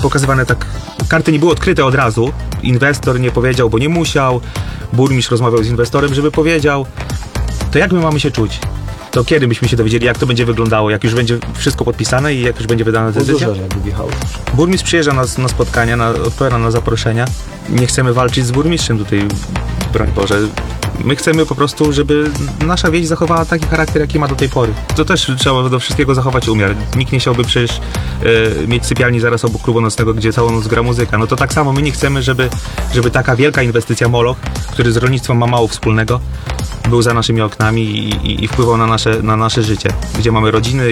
pokazywane tak, karty nie były odkryte od razu, inwestor nie powiedział, bo nie musiał, burmistrz rozmawiał z inwestorem, żeby powiedział, to jak my mamy się czuć? To kiedy byśmy się dowiedzieli, jak to będzie wyglądało, jak już będzie wszystko podpisane i jak już będzie wydana decyzja? Burmistrz przyjeżdża na spotkania, odpowiada na zaproszenia. Nie chcemy walczyć z burmistrzem tutaj, broń Boże. My chcemy po prostu, żeby nasza wieś zachowała taki charakter, jaki ma do tej pory. To też trzeba do wszystkiego zachować umiar. Nikt nie chciałby przecież mieć sypialni zaraz obok klubu nocnego, gdzie całą noc gra muzyka. No to tak samo my nie chcemy, żeby taka wielka inwestycja Moloch, który z rolnictwem ma mało wspólnego, był za naszymi oknami i wpływał na nasze życie, gdzie mamy rodziny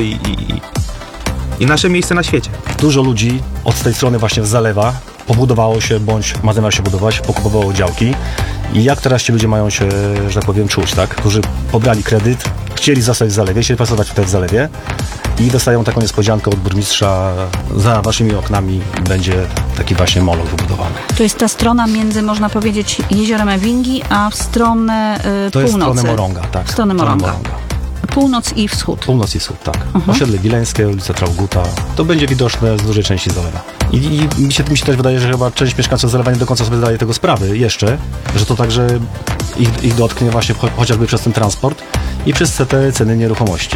i nasze miejsce na świecie. Dużo ludzi od tej strony właśnie z Zalewa pobudowało się, bądź ma zamiar się budować, pokupowało działki. I jak teraz ci ludzie mają się, że tak powiem, czuć, tak? Którzy pobrali kredyt, chcieli zostać w Zalewie, chcieli pracować tutaj w Zalewie i dostają taką niespodziankę od burmistrza, za waszymi oknami będzie taki właśnie Moloch wybudowany. To jest ta strona między, można powiedzieć, jeziorem Ewingi, a w stronę północy. To jest stronę Morąga, tak. W stronę Morąga. Północ i wschód. Północ i wschód, tak. Osiedle Wileńskie, ulica Trauguta. To będzie widoczne z dużej części Zalewa. I mi się też wydaje, że chyba część mieszkańców Zalewa nie do końca sobie zdaje tego sprawy jeszcze, że to także ich dotknie właśnie chociażby przez ten transport i przez te ceny nieruchomości.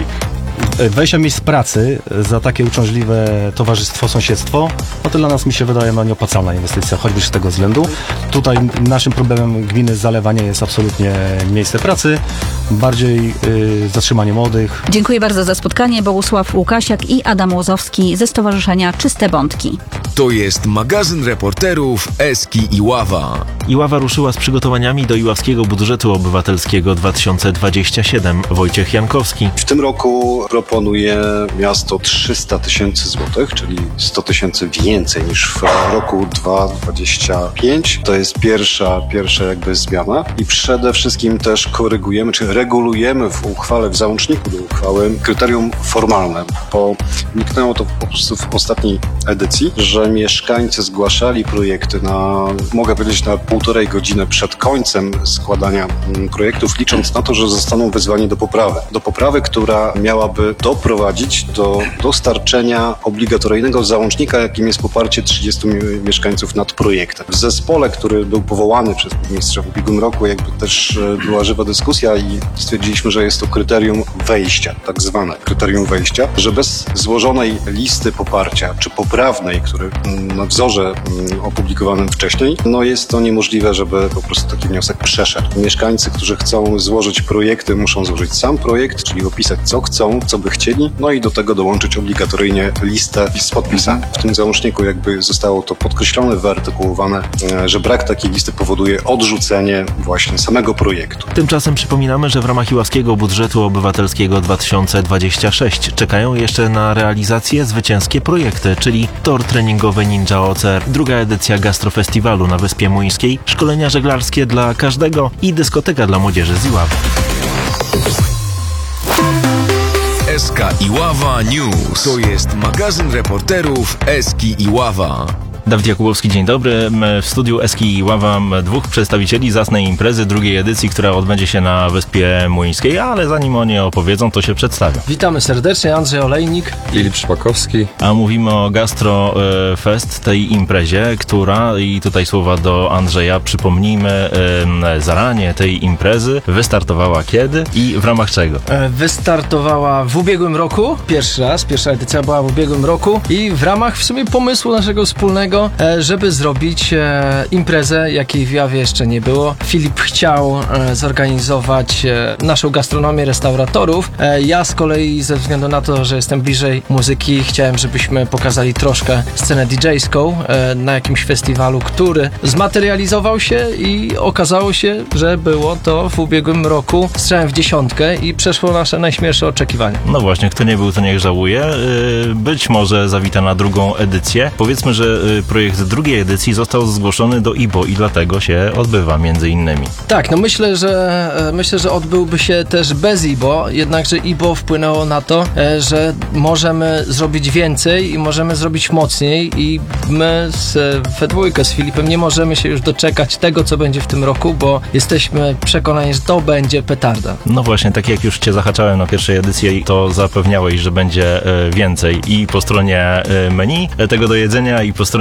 20 miejsc pracy za takie uciążliwe towarzystwo, sąsiedztwo, no to dla nas, mi się wydaje, nieopłacalna inwestycja, choćby z tego względu. Tutaj naszym problemem gminy Zalewa nie jest absolutnie miejsce pracy, bardziej zatrzymanie młodych. Dziękuję bardzo za spotkanie. Bogusław Łukasiak i Adam Łozowski ze Stowarzyszenia Czyste Bątki. To jest magazyn reporterów Eski Iława. Iława ruszyła z przygotowaniami do Iławskiego Budżetu Obywatelskiego 2027. Wojciech Jankowski. W tym roku proponuje miasto 300 000 złotych, czyli 100 000 więcej niż w roku 2025. To jest pierwsza jakby zmiana i przede wszystkim też korygujemy, czy regulujemy w uchwale, w załączniku do uchwały kryterium formalne, bo wniknęło to po prostu w ostatniej edycji, że mieszkańcy zgłaszali projekty mogę powiedzieć, na 1,5 godziny przed końcem składania projektów, licząc na to, że zostaną wezwani do poprawy. Do poprawy, która miałaby doprowadzić do dostarczenia obligatoryjnego załącznika, jakim jest poparcie 30 mieszkańców nad projektem. W zespole, który był powołany przez burmistrza w ubiegłym roku, jakby też była żywa dyskusja i stwierdziliśmy, że jest to kryterium wejścia, tak zwane kryterium wejścia, że bez złożonej listy poparcia, czy poprawnej, który na wzorze opublikowanym wcześniej, jest to niemożliwe, żeby po prostu taki wniosek przeszedł. Mieszkańcy, którzy chcą złożyć projekty, muszą złożyć sam projekt, czyli opisać, co chcą, co by chcieli, i do tego dołączyć obligatoryjnie listę z podpisami. W tym załączniku jakby zostało to podkreślone, wyartykułowane, że brak takiej listy powoduje odrzucenie właśnie samego projektu. Tymczasem przypominamy, że w ramach Iławskiego Budżetu Obywatelskiego 2026 czekają jeszcze na realizację zwycięskie projekty, czyli tor treningowy Ninja OCR, druga edycja gastrofestiwalu na Wyspie Młyńskiej, szkolenia żeglarskie dla każdego i dyskoteka dla młodzieży z Iławy. SK Iława News. To jest magazyn reporterów Eski Iława. Dawid Jakubowski, dzień dobry. W studiu Eski Iława dwóch przedstawicieli zacnej imprezy drugiej edycji, która odbędzie się na Wyspie Młyńskiej, ale zanim oni opowiedzą, to się przedstawią. Witamy serdecznie, Andrzej Olejnik, Filip Szpakowski. A mówimy o Gastro Fest, tej imprezie, która, i tutaj słowa do Andrzeja, przypomnijmy, zaranie tej imprezy wystartowała kiedy i w ramach czego? Wystartowała w ubiegłym roku, pierwsza edycja była w ubiegłym roku i w ramach w sumie pomysłu naszego wspólnego, żeby zrobić imprezę, jakiej w Iławie jeszcze nie było. Filip chciał zorganizować naszą gastronomię restauratorów. Ja z kolei, ze względu na to, że jestem bliżej muzyki, chciałem, żebyśmy pokazali troszkę scenę DJ-ską na jakimś festiwalu, który zmaterializował się i okazało się, że było to w ubiegłym roku strzałem w dziesiątkę i przeszło nasze najśmielsze oczekiwania. No właśnie, kto nie był, to niech żałuje. Być może zawita na drugą edycję. Powiedzmy, że projekt drugiej edycji został zgłoszony do IBO i dlatego się odbywa między innymi. Tak, myślę, że odbyłby się też bez IBO, jednakże IBO wpłynęło na to, że możemy zrobić więcej i możemy zrobić mocniej i my we dwójkę z Filipem nie możemy się już doczekać tego, co będzie w tym roku, bo jesteśmy przekonani, że to będzie petarda. No właśnie, tak jak już Cię zahaczałem na pierwszej edycji, to zapewniałeś, że będzie więcej i po stronie menu tego do jedzenia, i po stronie